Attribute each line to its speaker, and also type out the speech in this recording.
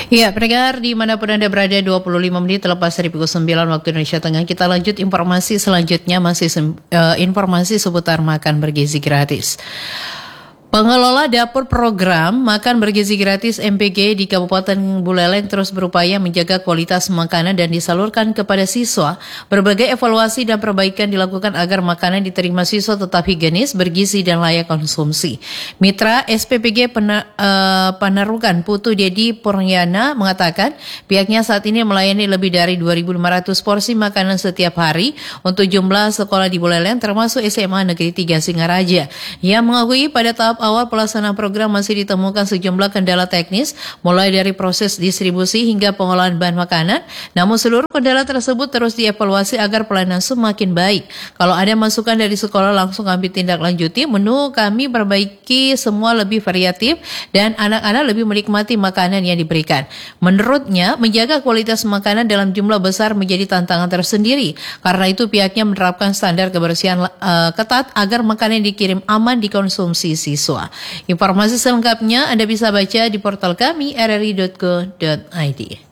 Speaker 1: Ya, pendengar dimanapun Anda berada 25 menit terlepas dari pukul 9 waktu Indonesia Tengah. Kita lanjut informasi selanjutnya masih informasi seputar makan bergizi gratis. Pengelola dapur program Makan Bergizi Gratis MPG di Kabupaten Buleleng terus berupaya menjaga kualitas makanan dan disalurkan kepada siswa. Berbagai evaluasi dan perbaikan dilakukan agar makanan diterima siswa tetap higienis, bergizi, dan layak konsumsi. Mitra SPPG Panarukan Putu Dedi Purniana mengatakan pihaknya saat ini melayani lebih dari 2.500 porsi makanan setiap hari untuk jumlah sekolah di Buleleng termasuk SMA Negeri 3 Singaraja. Ia mengakui pada tahap awal pelaksanaan program masih ditemukan sejumlah kendala teknis, mulai dari proses distribusi hingga pengolahan bahan makanan. Namun seluruh kendala tersebut terus dievaluasi agar pelayanan semakin baik. Kalau ada masukan dari sekolah langsung ambil tindak lanjuti. Menu kami perbaiki semua lebih variatif dan anak-anak lebih menikmati makanan yang diberikan. Menurutnya, menjaga kualitas makanan dalam jumlah besar menjadi tantangan tersendiri. Karena itu pihaknya menerapkan standar kebersihan ketat agar makanan dikirim aman dikonsumsi siswa. Informasi selengkapnya Anda bisa baca di portal kami rri.co.id.